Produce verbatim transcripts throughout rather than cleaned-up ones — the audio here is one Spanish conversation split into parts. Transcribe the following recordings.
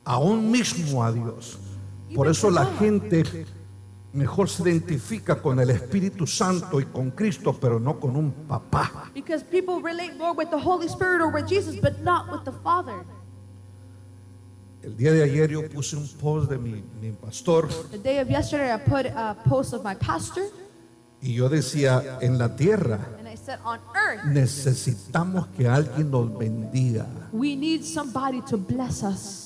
aún mismo a Dios. Por eso la gente mejor se identifica con el Espíritu Santo y con Cristo, pero no con un papá. Because people relate more with the Holy Spirit or with Jesus, but not with the Father. El día de ayer yo puse un post de mi, mi pastor The day of yesterday, I put a post of my pastor, y yo decía, en la tierra and I said, on earth, necesitamos que alguien nos bendiga. we need somebody to bless us.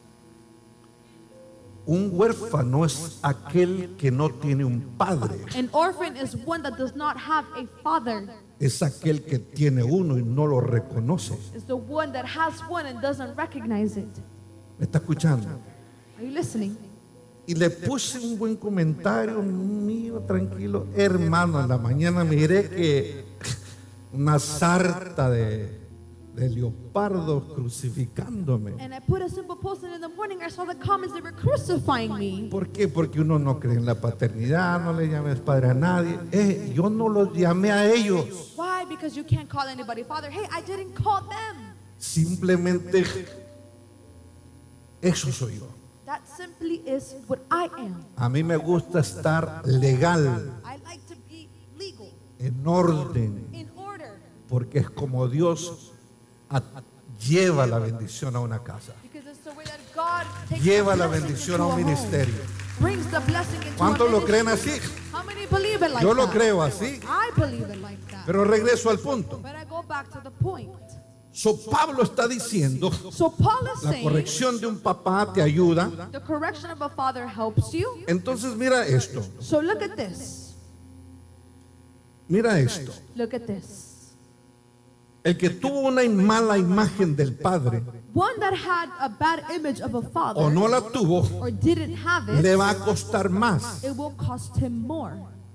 Un huérfano es aquel que no tiene un padre. An orphan is one that does not have a father. Es aquel que tiene uno y no lo reconoce. It's the one that has one and doesn't recognize it. ¿Me está escuchando? Are you listening? Y le puse un buen comentario mío, tranquilo. Hermano, en la mañana miré que una sarta de, de leopardos crucificándome. And I put a simple post, and in the morning I saw the comments that were crucifying me. ¿Por qué? Porque uno no cree en la paternidad, no le llames padre a nadie. Eh, yo no los llamé a ellos. Why? Because you can't call anybody father. Hey, I didn't call them. Simplemente eso soy yo. That simply is what I am. A mí me gusta estar legal, I like to be legal, en orden, in order, porque es como Dios a- lleva la bendición a una casa, because it's the way that God takes lleva the la blessing bendición into a un home, ministerio. brings the blessing into ¿Cuántos a lo creen ministry. así? How many believe it like Yo lo that? creo así, I believe it like that. pero regreso al punto. But I go back to the point. So Pablo está diciendo, So Paul is la saying corrección de un papá te ayuda. the correction of a father helps you. Entonces mira esto, So look at this. mira esto. Look at this. El que tuvo una mala imagen del padre One that had a bad image of a father o no la tuvo, or didn't have it, le va a costar más. it will cost him more.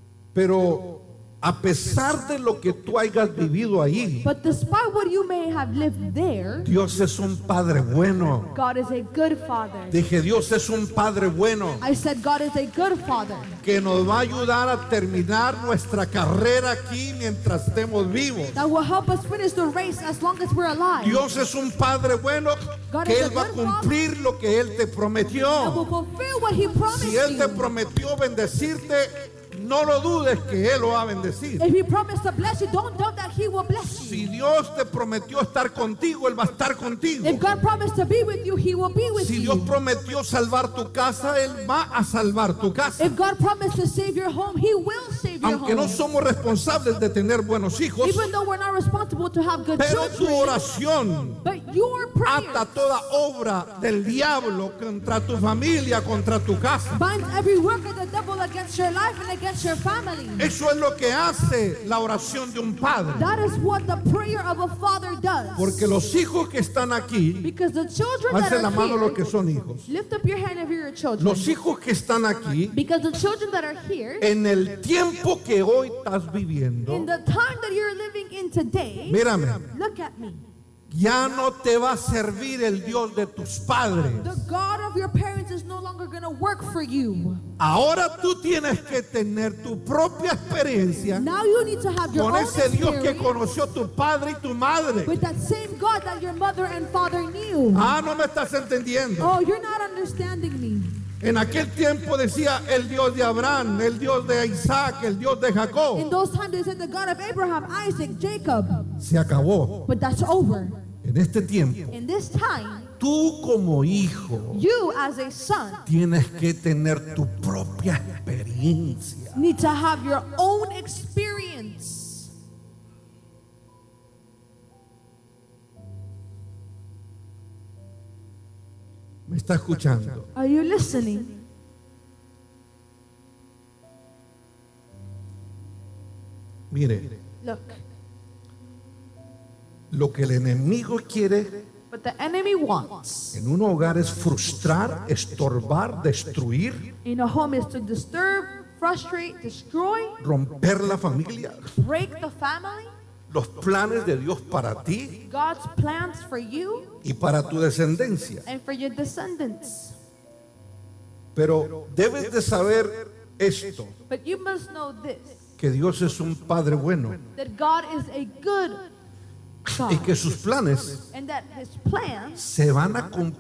Pero a pesar de lo que tú hayas vivido ahí, But despite what you may have lived there, Dios es un padre bueno. God is a good father. Dije, Dios es un padre bueno I said God is a good father que nos va a ayudar a terminar nuestra carrera aquí mientras estemos vivos. that will help us finish the race as long as we're alive. Dios es un padre bueno que Él va a cumplir lo que Él te That prometió. will fulfill what he promised Si Él te you. prometió bendecirte, no lo dudes que Él lo va a bendecir. If he promised to bless you, don't doubt that he will bless Si you. Dios te prometió estar contigo, Él va a estar contigo. If God promised to be with you, he will be with Si Dios you. prometió salvar tu casa, Él va a salvar tu casa. If God promised to save your home, he will save your Aunque no home. somos responsables de tener buenos hijos, Even though we're not responsible to have good pero tu children, oración but your prayers ata toda obra del diablo contra tu familia, contra tu casa. binds every work of the devil against your life and against your family. Eso es lo que hace la oración de un padre. That is what the prayer of a father does. Porque los hijos que están aquí, Because the children that alcen la are mano los here, que son hijos. lift up your hand if you're your children. Los hijos que están aquí, Because the children that are here, en el tiempo que hoy estás viviendo, in the time that you're living in today, mírame, look at me. ya no te va a servir el Dios de tus padres. The God of your parents is no longer going to work for you. Ahora tú tienes que tener tu propia experiencia Now you need to have your con own ese Dios que experience conoció tu padre y tu madre. with that same God that your mother and father knew. Ah, no me estás entendiendo. Oh, you're not understanding me. En aquel tiempo decía el Dios de Abraham, el Dios de Isaac, el Dios de In Jacob. those times they said the God of Abraham, Isaac, Jacob. Se acabó. But that's over. En este tiempo, In this time, tú como hijo you as a son tienes que tener tu propia experiencia. need to have your own experience. ¿Me está escuchando? Are you listening? Mire, Look, lo que el enemigo quiere what the enemy wants en un hogar es frustrar, estorbar, destruir, in a home is to disturb, frustrate, destroy, romper la familia, break the family, los planes de Dios para ti God's plans for you y para tu descendencia. and for your descendants. Pero debes de saber esto, But you must know this, que Dios es un Padre bueno that God is a good y God que sus planes and that his plans se van a cumplir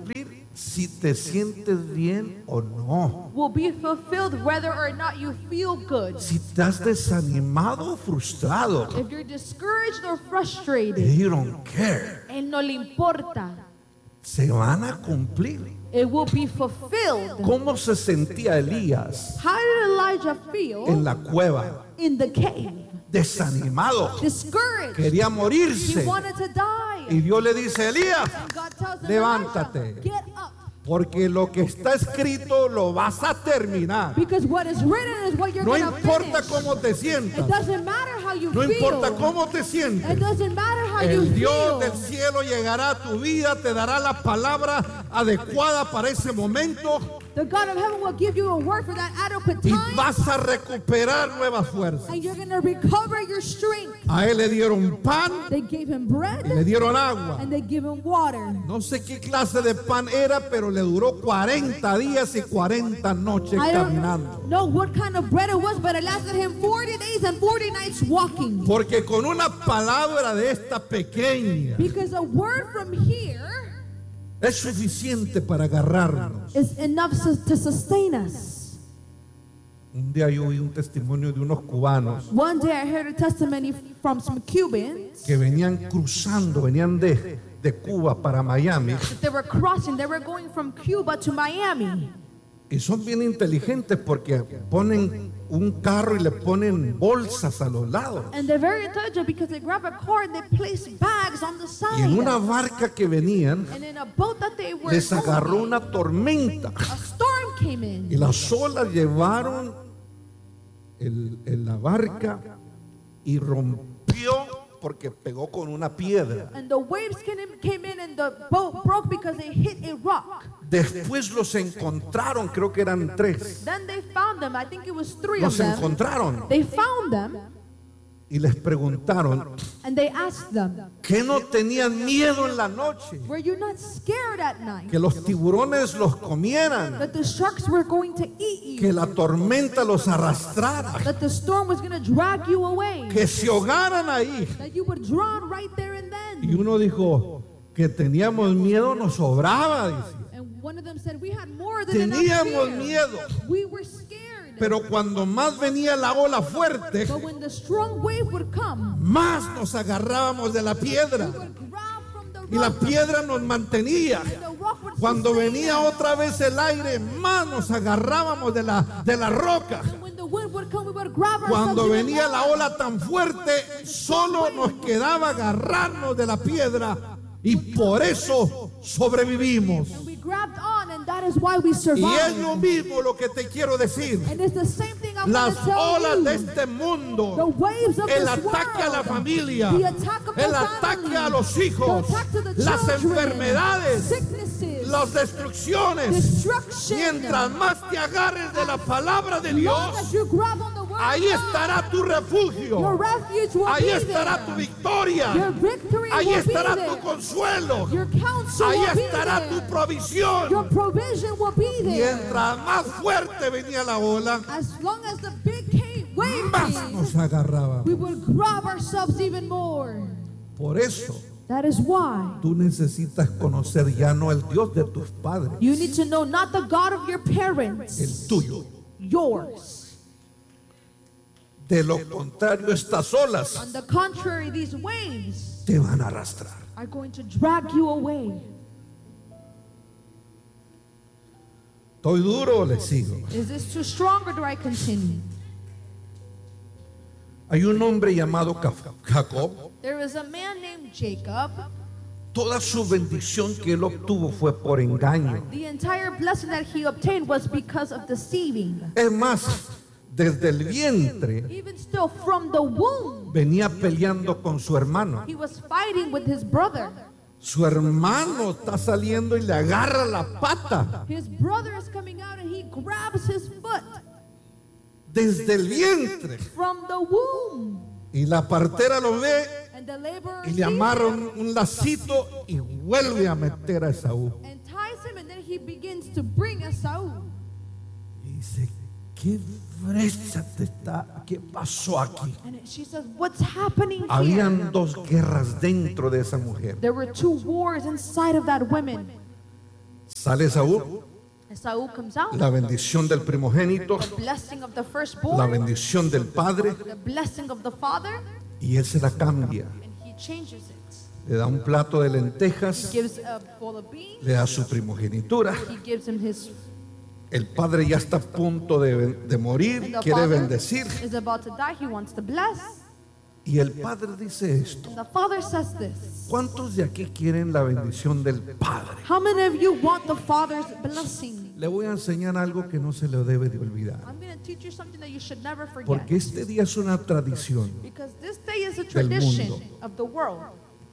si te sientes bien o no. will be fulfilled whether or not you feel good. Si estás desanimado o frustrado. If you're discouraged or frustrated, They don't care. él no le importa. Se van a cumplir. It will be fulfilled. ¿Cómo se sentía Elías How did Elijah en feel la cueva? in the cave? Desanimado. Discouraged. Quería He morirse. wanted to die. Y Dios le dice, Elías, And God tells him, levántate. Elijah, get up. porque lo que está escrito lo vas a terminar. Because what is written is what you're No going to importa finish. cómo te It sientas. doesn't matter how you No feel. importa cómo te It sientes. doesn't matter how you El Dios feel. del cielo llegará a tu vida, te dará la palabra adecuada para ese momento The God of heaven will give you a word for that adequate y time. vas a recuperar nuevas fuerzas. And you're going to recover your strength. A él le dieron pan They gave him y le bread dieron agua. and they gave him water. No sé qué clase de pan era, pero le duró cuarenta días y cuarenta noches I caminando. don't know what kind of bread it was, but it lasted him forty days and forty nights walking. Porque con una palabra de esta pequeña Because a word from here es suficiente para agarrarnos. is enough to to sustain us. Un día yo oí un testimonio de unos cubanos One day I heard a testimony from some Cubans que venían cruzando, venían de, de Cuba para Miami that they were crossing, they were going from Cuba to Miami. y son bien inteligentes porque ponen un carro y le ponen bolsas a los lados. And they're very intelligent because they grab a car and they place bags on the Y en side. una barca que venían And in a boat that they were les agarró going, una tormenta a storm came in. y las olas llevaron el, en la barca y rompió porque pegó con una piedra. And the waves came in, came in and the boat broke because they hit a rock. Después los encontraron, creo que eran tres. Then they found them. I think it was three of Los them. encontraron They found them y les preguntaron, and they asked them, ¿qué no tenían miedo en la noche? were you not scared at night Que los tiburones los comieran, that the sharks were going to eat que you? la tormenta los arrastrara, That the storm was going to drag you away? que se ahogaran ahí. That you would drown right there and Y then? uno dijo que teníamos miedo, nos sobraba, dice. And one of them said, we had more than enough Teníamos fear. miedo, We were scared. pero cuando más venía la ola fuerte, But when the strong wave would come, más nos agarrábamos de la we piedra would grab from the y la rock. piedra nos mantenía. And the rock would Cuando sustain venía us. otra vez el aire, más nos agarrábamos de la, de la roca. And when the wind would come, we would grab ourselves Cuando even venía more. la ola tan fuerte, solo nos quedaba agarrarnos de la piedra y por eso sobrevivimos. And we grabbed on, and that is why we Y es survived. lo mismo lo que te quiero decir. And it's the same thing I Las want to tell olas you. de este The mundo, waves of el this ataque a la world, familia, the attack of el the ataque family, a los the hijos, attack to the las children, enfermedades, sicknesses, las destrucciones, destruction. mientras más te agarres de la palabra de As long as Dios, you grab on the word ahí of God, estará tu your refugio, refuge will ahí be estará there. tu victoria, Your victory ahí will estará be tu there. consuelo, Your counsel ahí will be estará there. tu provisión. Your provision will be there. Mientras más fuerte venía la ola, As long as the big cave wave más came, nos agarraba. we will grab ourselves even more. Por eso That is why tú necesitas conocer ya no el Dios de tus padres, you need to know not the God of your parents, el tuyo. yours. De lo contrario, estas olas On the contrary, these waves te van a arrastrar. are going to drag you away. ¿Estoy duro o le sigo? Is this too strong or do I continue? Hay un hombre llamado Ca- Jacob. There is a man named Jacob. Toda su bendición que él obtuvo fue por engaño. The entire blessing that he obtained was because of deceiving. Es más, desde el vientre Even still, from the womb, venía peleando con su hermano. he was fighting with his brother. Su hermano está saliendo y le agarra la pata. His brother is coming out and he grabs his foot Desde el vientre. from the womb. Y la partera lo ve And the laborer y le sees amarra him un, un lacito y vuelve a meter a Esaú. and ties him, and then he begins to bring Esau. Y dice, ¿qué brecha te está? ¿Qué pasó aquí? And she says, what's happening here? Habían dos guerras dentro de esa mujer. There were two wars inside of that woman. Sale Esaú, Esau comes out. la bendición del primogénito, The blessing of the la firstborn. bendición del padre, The blessing of the father. y él se la cambia. And he changes it. Le da un plato de He lentejas, gives a bowl of beans. le da su primogenitura. He gives him his. El padre ya está a punto de, de morir, And the quiere father bendecir. is about to die. He wants to bless. Y el padre dice esto. And the father says this. ¿Cuántos de aquí quieren la bendición del padre? How many of you want the father's blessing? Le voy a enseñar algo que no se le debe de olvidar. I'm going to teach you something that you should never forget. Porque este día es una tradición. Because this day is a Del tradition mundo. of the world.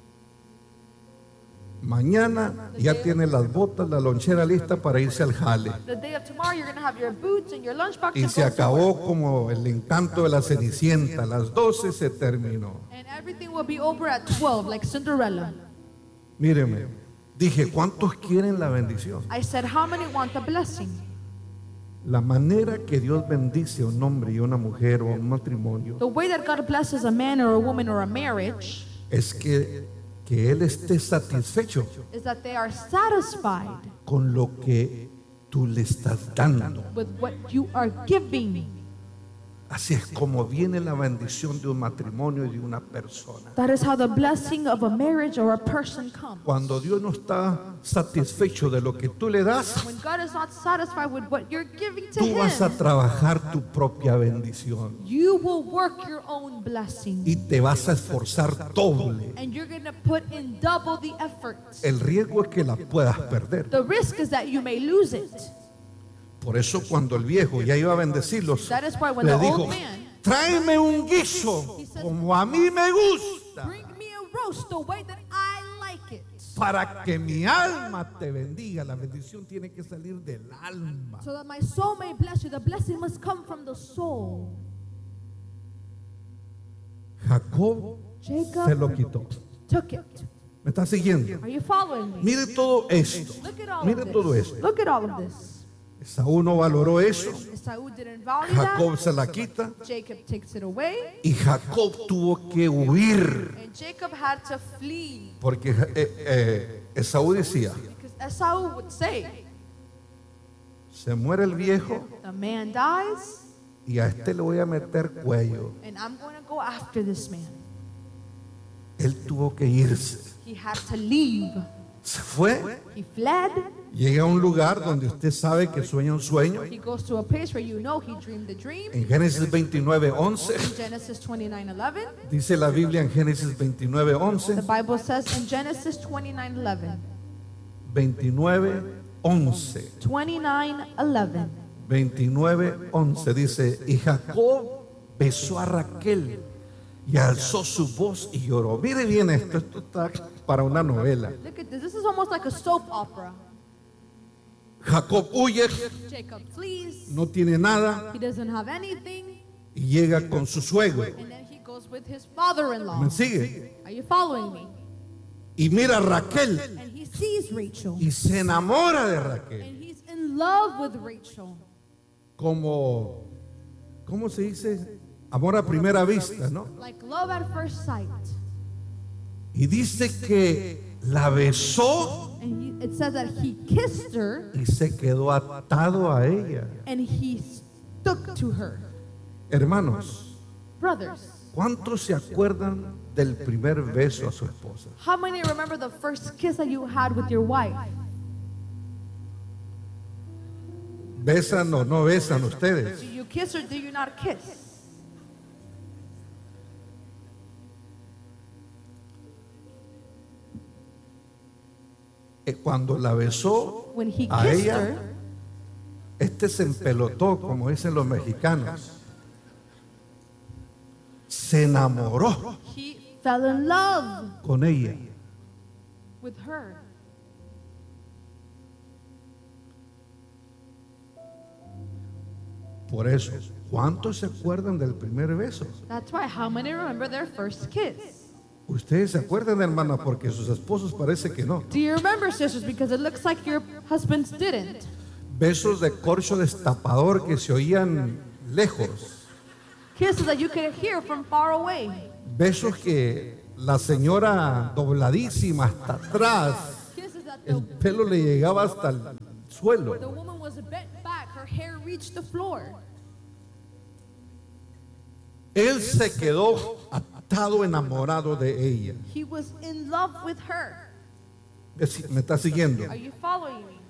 Mañana ya tiene las botas, la lonchera lista para irse al jale. The day of tomorrow, you're going to have your boots and your lunchbox Y to se go acabó somewhere. como el encanto de la Cenicienta. A las doce se terminó. And everything will be over at twelve, like Cinderella. Míreme, dije, ¿cuántos quieren la bendición? I said, how many want the blessing? La manera que Dios bendice a un hombre y una mujer o a un matrimonio The way that God blesses a man or a woman or a marriage es que, que Él esté satisfecho is that they are satisfied con lo que tú le estás dando. with what you are giving. Así es como viene la bendición de un matrimonio y de una persona. That is how the blessing of a marriage or a person comes. Cuando Dios no está satisfecho de lo que tú le das, When God is not satisfied with what you're giving to tú vas a Him, trabajar tu propia bendición you will work your own blessing. y te vas a esforzar doble. And you're going to put in double the effort. El riesgo es que la puedas perder. The risk is that you may lose it. Por eso cuando el viejo ya iba a bendecirlos, That is why when le the dijo, old man, tráeme un guiso como a mí me gusta, bring me a roast the way that I like it, para que mi alma te bendiga. La bendición tiene que salir del alma. so that my soul may bless you. The blessing must come from the soul. Jacob se Jacob lo quitó. took it. ¿Me está siguiendo? Are you following me? Mire todo esto. Look at all Mire of todo this. esto. Look at all of this. Esaú no valoró eso. Esau didn't value Jacob that. se la quita Jacob takes it away. y Jacob tuvo que huir. And Jacob had to flee. Porque eh, eh, Esaú decía, Because Esau would say, se muere el viejo the man dies, y a este le voy a meter cuello. and I'm going to go after this man. Él tuvo que irse. He had to leave. Se fue. He fled. Llega a un lugar donde usted sabe que sueña un sueño. He goes to a place where you know he dreamed a dream. En Génesis veintinueve once, In Genesis twenty-nine eleven, dice la Biblia en Génesis veintinueve once, the Bible says in Genesis twenty-nine eleven, veintinueve once, twenty-nine eleven, veintinueve once, dice, y Jacob besó a Raquel y alzó su voz y lloró. Mire bien esto, esto está para una novela. look at this. This is almost like a soap opera. Jacob huye, Jacob flees. no tiene nada He doesn't have anything. y llega con su suegro. And then he goes with his father-in-law. ¿Me sigue? Are you following me? Y mira a Raquel And he sees Rachel. y se enamora de Raquel. And he's in love with Rachel. Como, ¿cómo se dice? Amor a primera vista, ¿no? Like love at first sight. Y dice que la besó And he, it says that he kissed her y se quedó atado a ella. and he stuck to her. Hermanos, Brothers, ¿cuántos se acuerdan del primer beso a su esposa? how many remember the first kiss that you had with your wife? ¿Besan o no besan ustedes? Do you kiss or do you not kiss? Eh, Cuando la besó When he a kissed ella, her, este se empelotó, como dicen los mexicanos. Se enamoró he fell in love con ella. with her. Por eso, ¿cuántos se acuerdan del primer beso? That's why, how many remember their first kiss? Ustedes se acuerdan, hermana, porque sus esposos parece que no. Do you remember, sisters? Because it looks like your husbands didn't. Besos de corcho destapador que se oían lejos. Kisses that you could hear from far away. Besos que la señora dobladísima hasta atrás Kisses that el pelo le llegaba hasta el suelo. The woman was bent back, her hair reached the floor. Él se quedó atado, enamorado de ella. He was in love with her. ¿Me está siguiendo? Are you following me?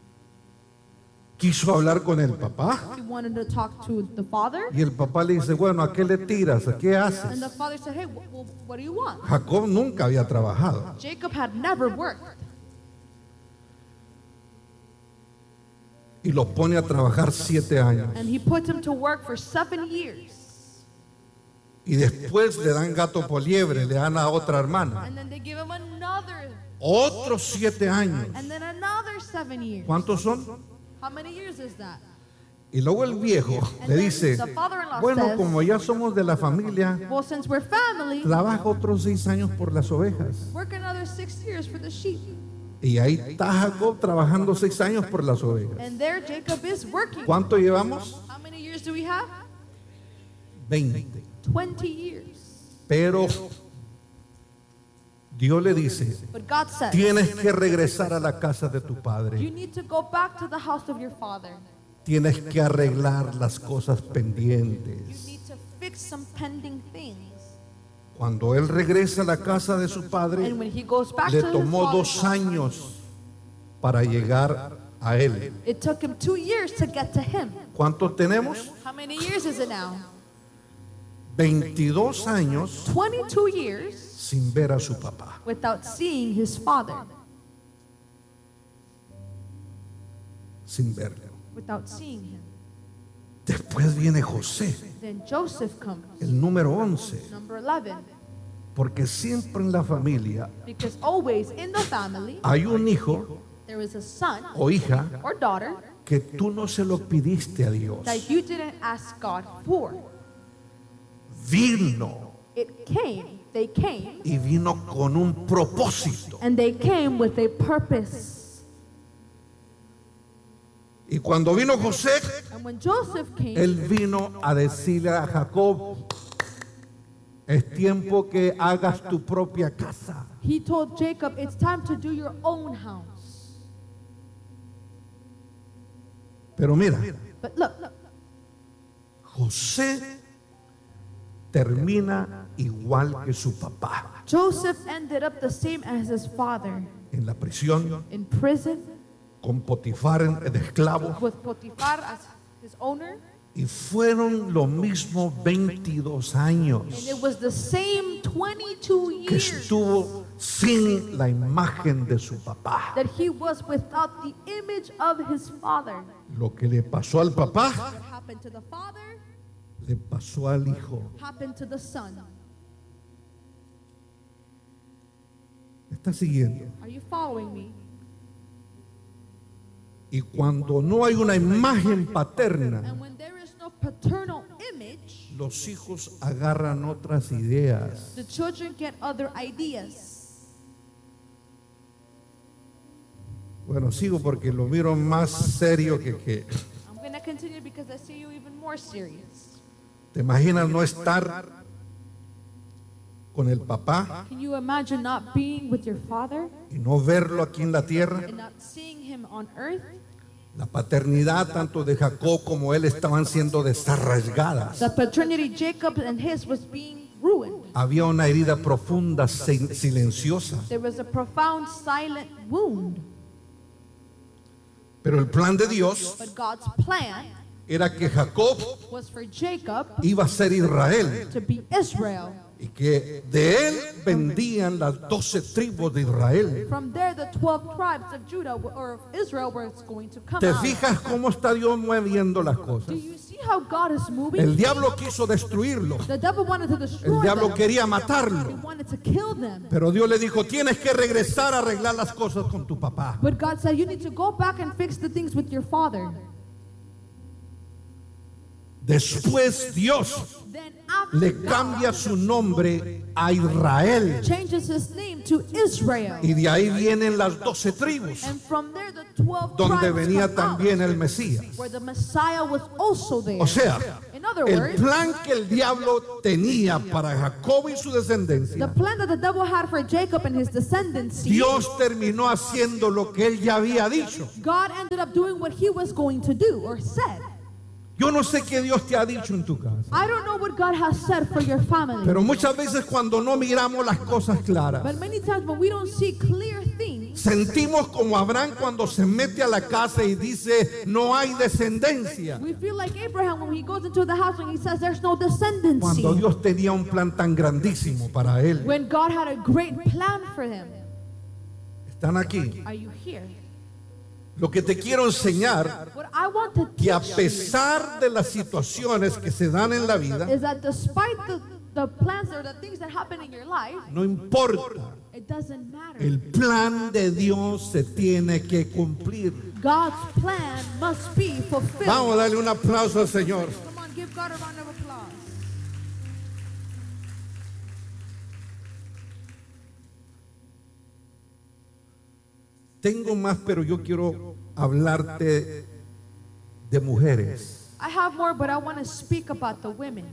Quiso hablar con el papá. He wanted to talk to the father. Y el papá le dice, bueno, ¿a qué le tiras? ¿A qué And haces? the father said, hey, wh- wh- what do you want? Jacob nunca había trabajado. Jacob had never worked. Y lo pone a trabajar siete años. And he put him to work for seven years. Y después le dan gato por liebre, le dan a otra hermana. And then they give him another, Otros siete años. and then another seven years. ¿Cuántos son? How many years is that? Y luego el viejo le dice, bueno, como ya somos de la familia, Well, since we're family, trabaja otros seis años por las ovejas. work another six years for the sheep. Y ahí está Jacob trabajando seis años por las ovejas. And there Jacob is working. ¿Cuánto llevamos? How many years do we have? veinte. twenty years. Pero Dios le dice, But God says, tienes que regresar a la casa de tu you padre. need to go back to the house of your father. Tienes que arreglar las cosas You pendientes. need to fix some pending things. Cuando él regresa a la casa de su padre, And when he goes back le to his tomó father's dos house, años para llegar a él. it took him two years to get to him. ¿Cuántos tenemos? How many years is it now? veintidós años twenty-two years sin ver a su papá. without seeing his father. Sin verlo. Without seeing him. Después viene José, Then Joseph comes, el número once, number eleven. porque siempre en la familia Because always in the family, hay un hijo there is a son o hija or daughter que tú no se lo pidiste a Dios. that you didn't ask God for. Vino It came, they came, y vino con un propósito. and they came with a purpose. Y cuando vino José, And when Joseph came, él vino a decirle a Jacob, es tiempo que hagas tu propia casa. he told Jacob, it's time to do your own house. Pero mira, But look, look, José termina igual que su papá, Joseph ended up the same as his father, en la prisión, in prison, con Potifar de esclavo, with Potiphar as his owner. y fueron lo mismo veintidós años And it was the same twenty-two que years estuvo sin la imagen de su papá. that he was without the image of his father. Lo que le pasó al papá, What happened to the father le pasó al hijo. happened to the son. ¿Me está siguiendo? Are you following me? Y cuando no hay una imagen paterna, And when there is no paternal image, los hijos agarran otras ideas. the children get other ideas. Bueno, sigo porque lo miro más serio que que. I'm going to continue because I see you even more serious. ¿Te imaginas no estar con el papá Can you imagine not being with your father y no verlo aquí en la tierra? and not seeing him on earth? La paternidad tanto de Jacob como él estaban siendo desarraigadas. The paternity Jacob and his was being ruined. Había una herida profunda, sin- silenciosa. There was a profound silent wound. Pero el plan de Dios But God's plan era que Jacob was for Jacob iba a ser Israel to be Israel. y que de él vendían las doce tribus de Israel. From there, the twelve tribes of Judah w- or of Israel were going to come ¿Te out. fijas cómo está Dios moviendo las Do cosas? you see how God is moving? El diablo quiso destruirlo. The devil wanted to El destroy diablo them. quería He matarlo. wanted to kill them. Pero Dios le dijo, tienes que regresar a arreglar las cosas con tu papá. But God said, you need to go back and fix the things with your father. Después Dios Then after le God cambia su nombre a Israel. changes his name to Israel. Y de ahí vienen las doce tribus, And from there the twelve donde tribes venía come también out, el Mesías. where the Messiah was also there. O sea, In other el words, plan que el diablo tenía para Jacob y su the descendencia, plan that the devil had for Jacob and his descendants, Dios terminó haciendo lo que él ya había dicho. God ended up doing what he was going to do or said. Yo no sé qué Dios te ha dicho en tu casa, I don't know what God has said for your family. pero muchas veces cuando no miramos las cosas claras, But many times when we don't see clear things, sentimos como Abraham cuando se mete a la casa y dice no hay descendencia, we feel like Abraham when he goes into the house and he says there's no descendancy. cuando Dios tenía un plan tan grandísimo para él. When God had a great plan for him. Están aquí. Are you here? Lo que te quiero enseñar, What I want to que a teach you pesar de las situaciones que se dan en la vida, is that despite the, the plans or the things that happen in your life, no importa, it doesn't matter. el plan de Dios se tiene que cumplir. God's plan must be fulfilled. Vamos a darle un aplauso al Señor. Come on, give God a round of applause. Tengo más, pero yo quiero hablarte de mujeres. I have more, but I want to speak about the women.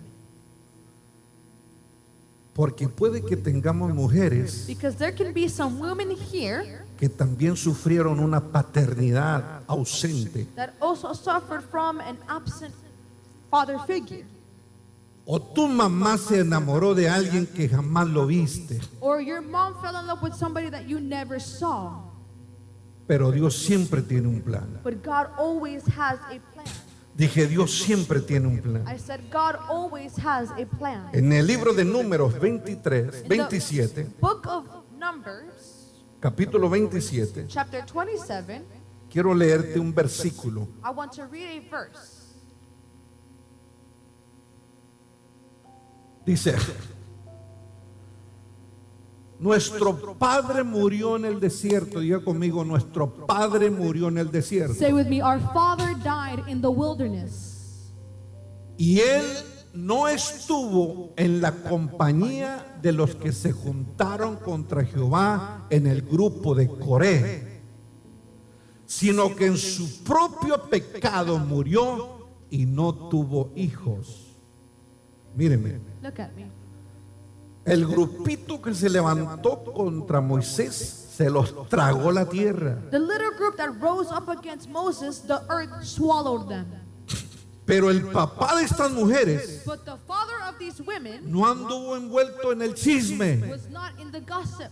Porque puede que tengamos mujeres Because there can be some women here que también sufrieron una paternidad ausente. that also suffered from an absent father figure. O tu mamá se enamoró de alguien que jamás lo viste. Or your mom fell in love with somebody that you never saw. Pero Dios siempre tiene un plan. But God always has a plan. Dije, Dios siempre tiene un plan. I said God always has a plan. En el libro de Números veintitrés, In the veintisiete, book of Numbers, capítulo veintisiete, chapter twenty-seven, quiero leerte un versículo. I want to read a verse. Dice, nuestro padre murió en el desierto. Diga conmigo, nuestro padre murió en el desierto. Say with me, our father died in the wilderness. Y él no estuvo en la compañía de los que se juntaron contra Jehová en el grupo de Coré, sino que en su propio pecado murió y no tuvo hijos. Míreme, Look at me. el grupito que se levantó contra Moisés se los tragó la tierra. The little group that rose up against Moses, the earth swallowed them. Pero el papá de estas mujeres But the father of these women no anduvo envuelto en el chisme. was not in the gossip.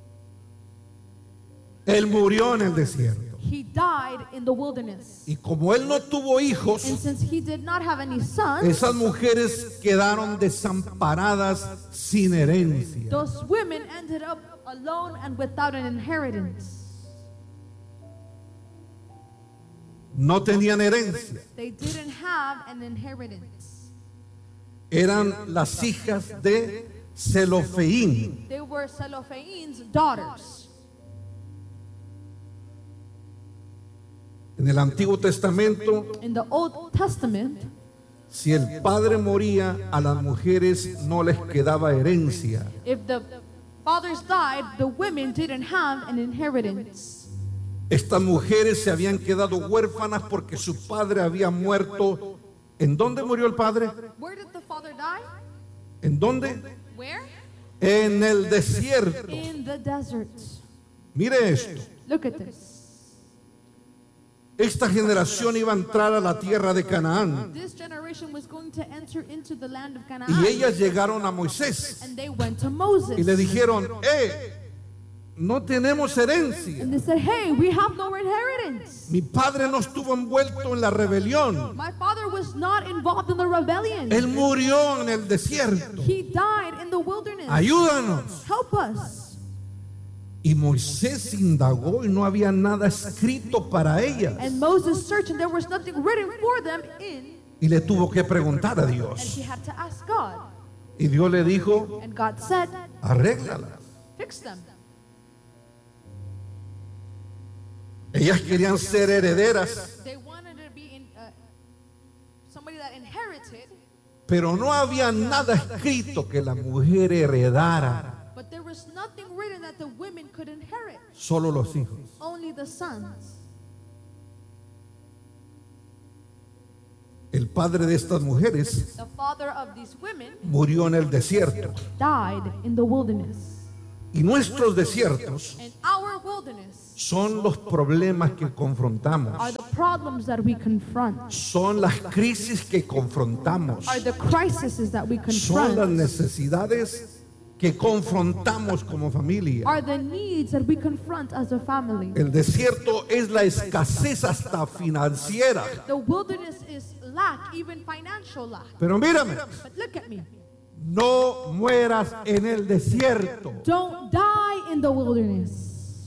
Él murió en el desierto. He died in the wilderness. Y como él no tuvo hijos, And since he did not have any sons, esas mujeres quedaron desamparadas sin herencia. those women ended up alone and without an inheritance. No tenían herencia. They didn't have an inheritance. Eran las hijas de Zelofeín. They were Zelophehad's daughters. En el Antiguo Testamento, In the Old Testament, si el padre moría, a las mujeres no les quedaba herencia. if the fathers died, the women didn't have an inheritance. Estas mujeres se habían quedado huérfanas porque su padre había muerto. ¿En dónde murió el padre? Where did the father die? ¿En dónde? Where? En el desierto. In the desert. Mire esto. Look at this. Esta generación iba a entrar a la tierra de Canaán. This generation was going to enter into the land of Canaan. Y ellas llegaron a Moisés And they went to Moses. y le dijeron, eh, no tenemos herencia. And they said, hey, we have no inheritance. Mi padre no estuvo envuelto en la rebelión. My father was not involved in the rebellion. Él murió en el desierto. He died in the wilderness. Ayúdanos. Help us. Y Moisés indagó y no había nada escrito para ellas. And Moses searched and there was nothing written for them in. Y le tuvo que preguntar a And Dios. he had to ask God. Y Dios le dijo, And God said, arréglalas. fix them. Ellas querían ser herederas. They wanted to be in, uh, somebody that inherits inherited, pero no había nada escrito que la mujer heredara, but there was nothing written that the women could inherit, solo los hijos. only the sons. El padre de estas mujeres The father of these women murió en el desierto. died in the wilderness. Y nuestros desiertos And our wilderness son los problemas que confrontamos, are the problems that we confront, son las crisis que confrontamos, are the crises that we son las confront, necesidades que confrontamos como familia. are the needs that we confront as a family. El desierto es la escasez hasta financiera. The wilderness is lack, even financial lack. Pero mírame, But look at me. no mueras en el desierto. Don't die in the wilderness.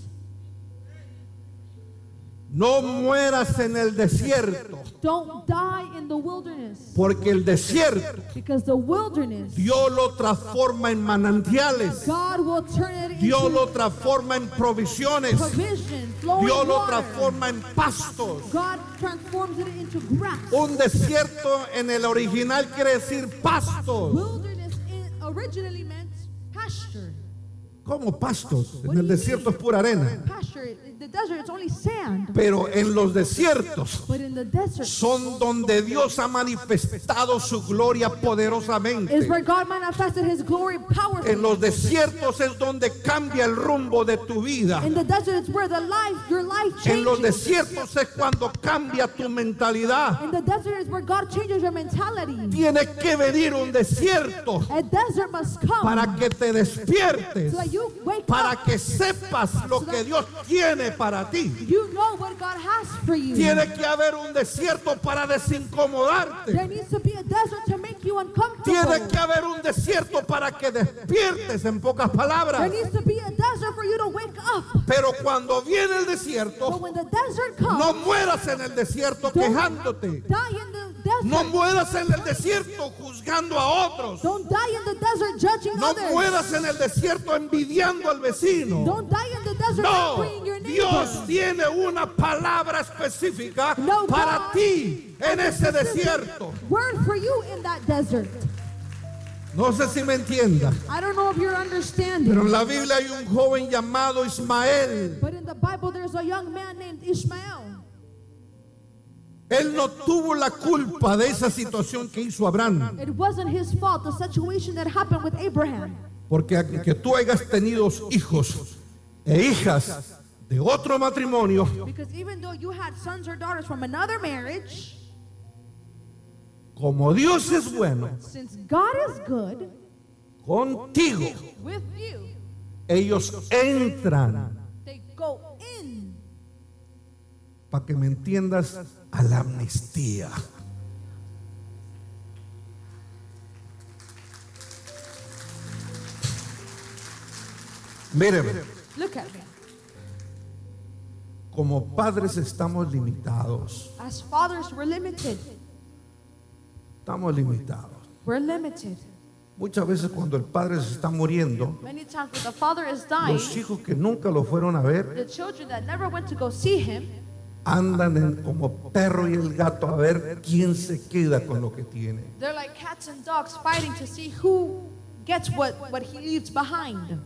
No mueras en el desierto, Don't die in the wilderness. porque el desierto Because the wilderness, Dios lo transforma en manantiales, God will turn it Dios into lo transforma en provisiones, provision, flowing Dios lo water. transforma en pastos. God transforms it into grass. Un desierto en el original quiere decir pastos. Wilderness in, originally meant pasture. ¿Cómo pastos? En el desierto es pura arena. Pasture. In the desert, it's only sand. Pero en los desiertos But in the desert son donde Dios ha manifestado su gloria is poderosamente. where God manifested His glory powerfully. En los desiertos es donde cambia el rumbo de tu vida. In the desert, it's where the life, your life En los changes. desiertos es cuando cambia tu mentalidad. In the desert is where God changes your mentality. Tiene que venir un desierto A desert must come para que te despiertes, so that you wake para up. que sepas lo que Dios tiene para ti. You know what God has for you. Tiene que haber un desierto para desincomodarte. There needs to be a desert to make you uncomfortable. Tiene que haber un desierto para que despiertes, en pocas There palabras. needs to be a desert for you to wake up. Pero cuando viene el But desierto, when the desert comes, no mueras en el desierto don't quejándote. die in the desert. No mueras en el desierto juzgando a otros. Don't die in the desert judging No others. mueras en el desierto envidiando al vecino. Don't die in the desert No, envying your neighbor. Dios tiene una palabra específica No, para God ti en ese desierto. Word for you in that desert. No sé si me entienda, I don't know if you're understanding. pero en la Biblia hay un joven llamado Ismael. But in the Bible, there's a young man named Ishmael. Él no tuvo la culpa de esa situación que hizo Abraham, It wasn't his fault, the situation that happened with Abraham. porque a- que tú hayas tenido hijos e hijas de otro matrimonio Because even though you had sons or daughters from another marriage, como Dios es bueno since God is good contigo, with you, ellos entran, they go in. para que me entiendas, a la amnistía. Míreme, Look at me. como padres estamos limitados, As fathers, we're limited. estamos limitados. We're limited. Muchas veces cuando el padre se está muriendo, Many times when the father is dying, los hijos que nunca lo fueron a ver the children that never went to go see him andan en- como perro y el gato a ver quién se queda con lo que tiene. they're like cats and dogs fighting to see who gets what, what he leaves behind.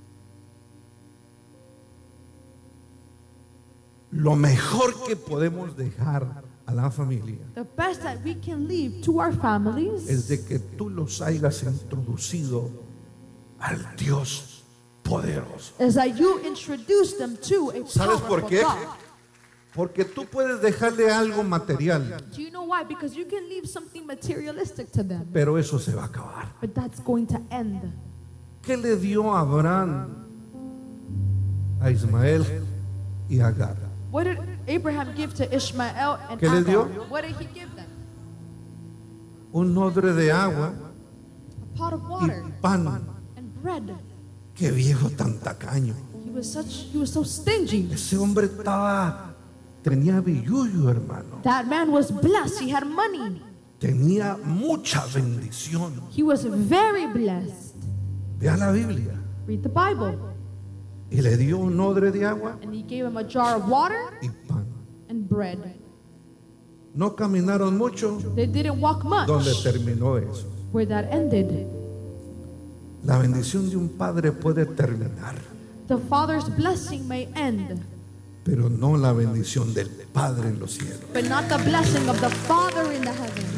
Lo mejor que podemos dejar a la familia The best that we can leave to our families es de que tú los hayas introducido al Dios poderoso. is that you introduce them to a ¿Sabes por powerful qué? God. Porque tú puedes dejarle algo material, Do you know why? Because you can leave something materialistic to them, pero eso se va a acabar. but that's going to end. ¿Qué le dio a Abraham a Ismael y a Agar? What did Abraham give to Ishmael and ¿Qué les dio? Agar? What did he give them? Un odre de agua A pot of y water pan. and bread. Qué viejo tan tacaño. He was such he was so stingy. Ese hombre estaba, tenía billullo, hermano. That man was blessed. He had money. Tenía mucha bendición. He was very blessed. Vea la Biblia. Read the Bible. Y le dio un odre de agua And he gave him a jar of water y pan. and bread. No caminaron mucho They didn't walk much donde terminó eso. where that ended. La bendición de un padre puede terminar, The father's blessing may end, pero no la bendición del Padre en los cielos. but not the blessing of the Father in the heavens.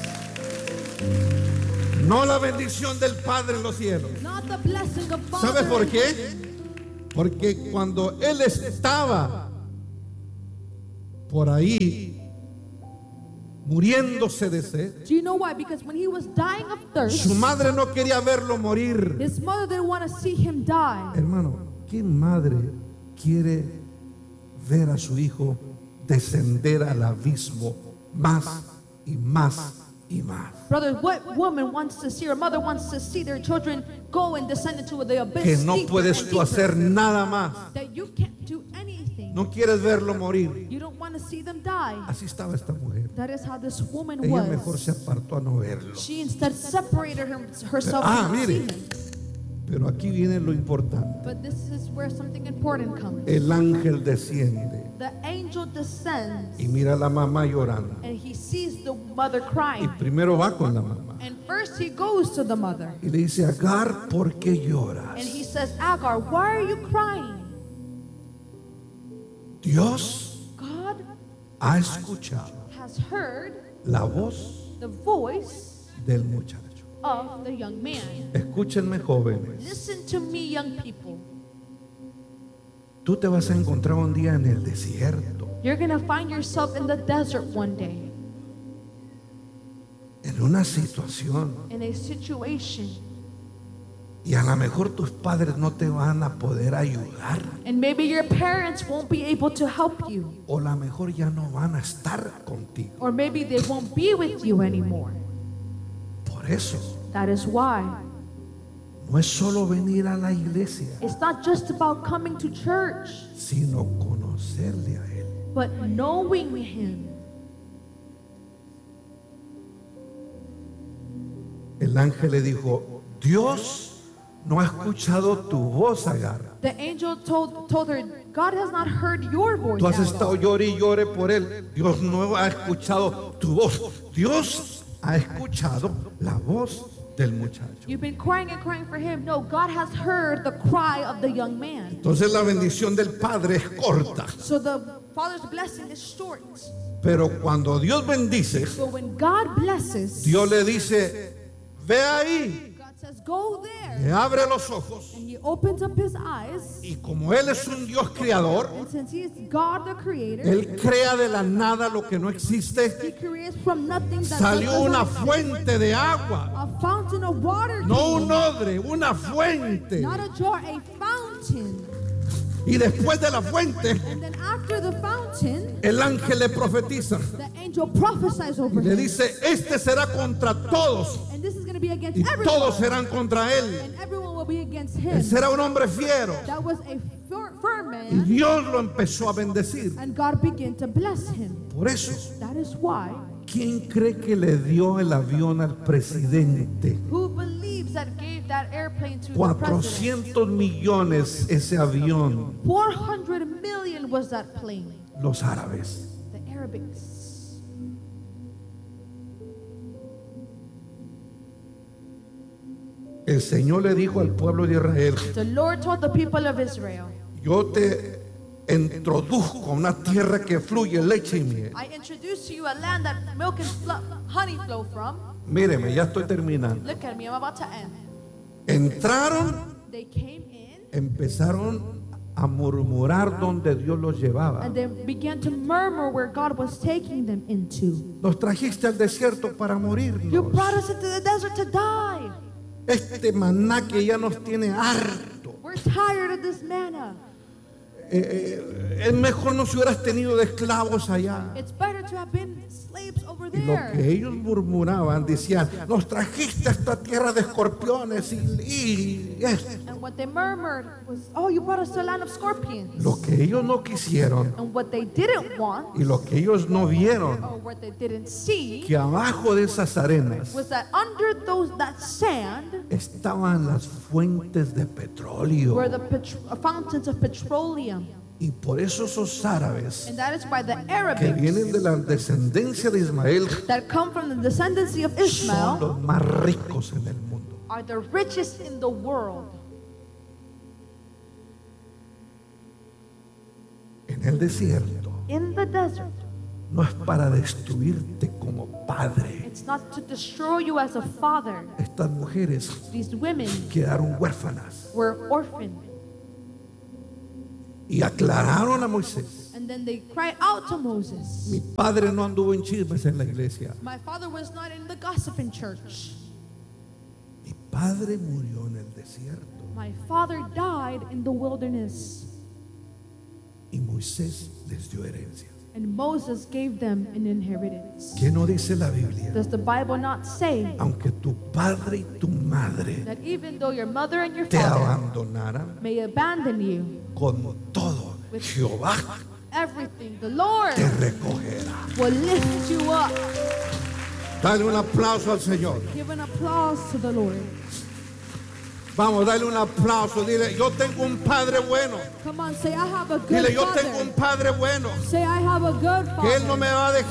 No la bendición del Padre en los cielos. Not the blessing of Father. ¿Sabes por in qué? heaven. Porque cuando él estaba por ahí muriéndose de sed, Do you know why? Because when he was dying of thirst, su madre no quería verlo morir. his mother didn't want to see him die. Hermano, ¿qué madre quiere ver a su hijo descender al abismo más y más y más? Brother, what woman wants to see, or mother wants to see their children go and descend into the abyss? Que no deeper puedes and tú deeper? hacer nada más. That you can't do anything. No quieres verlo morir. You don't want to see them die. Así estaba esta mujer. That is how this woman Ella mejor was. se apartó a no verlo. She instead separated her, herself Ah, from mire. seeing him. Pero aquí viene lo importante. But this is where something important comes. El ángel desciende The angel descends y mira a la mamá llorando. and he sees the mother Y crying. primero va con la mamá And first he goes to the mother y le dice, Agar, ¿por qué lloras? and he says, Agar, why are you crying? Dios God ha escuchado has heard la voz the voice del muchacho. of the young man. Escúchenme, jóvenes. Listen to me, young people. Tú te vas a encontrar un día en el desierto, You're going to find yourself in the desert one day, en una situación, in a situation, y a lo mejor tus padres no te van a poder ayudar, and maybe your parents won't be able to help you, o a lo mejor ya no van a estar contigo. or maybe they won't be with you anymore. Por eso, That is why no es solo venir a la iglesia, it's not just about coming to church, sino conocerle a Él. but knowing Him. El ángel le dijo, Dios no ha escuchado tu voz, Agar. The angel told, told her, God has not heard your voice. Tú has Agar. estado llore y llore por Él. Dios no ha escuchado tu voz. Dios ha escuchado la voz del muchacho. You've been crying and crying for him. No, God has heard the cry of the young man. Entonces la bendición del Padre es corta. So the Father's blessing is short. Pero cuando Dios bendice, But when God blesses, Dios le dice, ve ahí, God says, go there. le abre los ojos. And He opens up His eyes. Y como Él es un Dios creador, And since He is God the Creator, Él crea de la nada lo que no He existe. creates from nothing that Salió doesn't una exist. fuente de agua. A fountain of water. No came. un odre, una fuente. Not a jar, a fountain. Y después de la fuente, And then after the fountain, el ángel le profetiza. the angel prophesies over Le him. dice, este será contra todos. And this is going to be against Y everyone. todos serán contra él. And everyone will be against Él him. será un hombre fiero. That was a fir- firm Y man. Dios lo empezó a bendecir. And God began to bless him. Por eso, That is why. ¿quién cree que le dio el avión al presidente? Who believes that gave that airplane to the president? cuatrocientos millones ese avión. four hundred million was that plane. Los árabes. The Arabics. El Señor le dijo al pueblo de Israel, The Lord told the people of Israel, yo te introduzco a una tierra que fluye leche y miel. I introduce to you a land that milk and flo- honey flow from. Míreme, ya estoy terminando. Look at me, I'm about to end. Entraron, They came in empezaron a murmurar donde Dios los llevaba. and they began to murmur where God was taking them into. Nos trajiste al desierto para You morirnos. brought us into the desert to die. Este maná que ya nos tiene harto. We're tired of this manna. Eh, eh, es mejor no se hubieras tenido de esclavos allá. It's better to have been slaves over Y lo que there. ellos murmuraban, decían, nos trajiste a esta tierra de escorpiones y, y esto. And what they murmured was, oh, you brought us to a land of scorpions. Lo que ellos no quisieron And what they didn't want, y lo que ellos no vieron, or what they didn't see, que abajo de esas arenas was that under those that sand estaban las fuentes de petróleo. were the petro- fountains of petroleum. Y por eso esos árabes And that is why the que Arabics vienen de la descendencia de Ismael that come from the descendancy of son Ishmael los más ricos en el mundo. are the richest in the world. En el desierto In the desert, no es para destruirte como padre. it's not to destroy you as a father. Estas mujeres These women quedaron huérfanas were orphaned. y aclararon a Moisés: And then they cried out to Moses. mi padre no anduvo en chismes en la iglesia, My father was not in the gossiping church. mi padre murió en el desierto. My father died in the wilderness. Y Moisés les dio herencia. And Moses gave them an inheritance. ¿Qué no dice la Biblia? Does the Bible not say Aunque tu padre y tu madre that even though your mother and your te father abandonaran, may abandon you, con todo Jehová everything, the Lord te recogerá? will lift you up? Dale un aplauso al Señor. Give an applause to the Lord. Vamos, dale un aplauso. Dile: yo tengo un padre bueno. Come on, say, I have a good Dile: yo tengo un father. padre bueno. Say, I have a good Que Él no father. me va a dejar